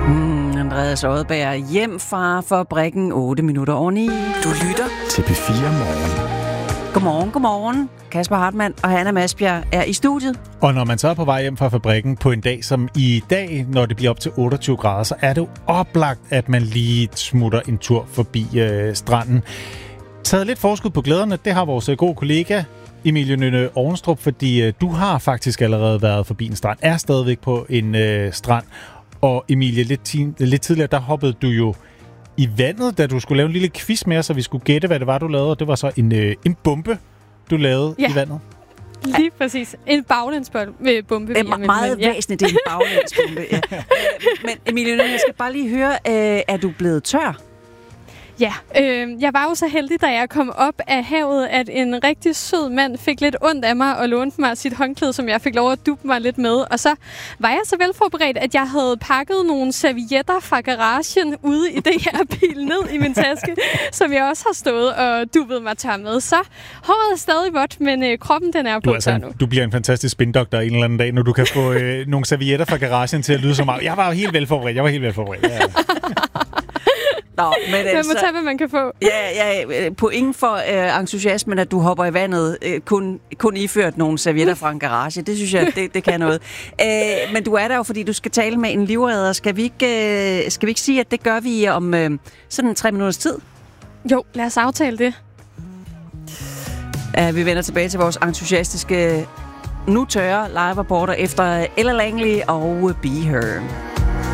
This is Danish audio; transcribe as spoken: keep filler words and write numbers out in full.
Mm, Andreas Odberg hjem fra fabrikken otte minutter over ni. Du lytter til P fire Morgen. Godmorgen, godmorgen. Kasper Hartmann og Hanna Masbjerg er i studiet. Og når man så er på vej hjem fra fabrikken på en dag som i dag, når det bliver op til otteogtyve grader, så er det jo oplagt, at man lige smutter en tur forbi øh, stranden. Taget lidt forskud på glæderne, det har vores gode kollega Emilie Nynne Ovenstrup, fordi øh, du har faktisk allerede været forbi en strand, er stadigvæk på en øh, strand. Og Emilie, lidt, ti- lidt tidligere, der hoppede du jo i vandet, da du skulle lave en lille quiz med os, så vi skulle gætte, hvad det var, du lavede. Og det var så en, øh, en bombe, du lavede ja. i vandet. Lige præcis. En baglænsbombe. Det er me- meget ja. væsentligt, det er en baglænsbombe. Ja. Men Emilie Nynne, jeg skal bare lige høre, øh, er du blevet tør? Ja, øh, jeg var jo så heldig, da jeg kom op af havet, at en rigtig sød mand fik lidt ondt af mig og lånte mig sit håndklæde, som jeg fik lov at duppe mig lidt med. Og så var jeg så velforberedt, at jeg havde pakket nogle servietter fra garagen ude i det her bil ned i min taske, som jeg også har stået og duppet mig tør med. Så håret er stadig vådt, men øh, kroppen den er blevet altså, tør nu. Du bliver en fantastisk spindoktor en eller anden dag, når du kan få øh, nogle servietter fra garagen til at lyde så meget. Jeg var helt velforberedt, jeg var helt velforberedt. Ja. Nå, men man altså, må tage, hvad man kan få. Ja, ja, point for øh, entusiasmen, at du hopper i vandet, øh, kun, kun iført nogle servietter fra en garage. Det synes jeg, det, det kan noget. Øh, men du er der jo, fordi du skal tale med en livredder. Skal vi ikke, øh, skal vi ikke sige, at det gør vi om øh, sådan tre minutters tid? Jo, lad os aftale det. Uh, vi vender tilbage til vores entusiastiske, nu tørre live-rapporter efter Ella Langley og Be Her.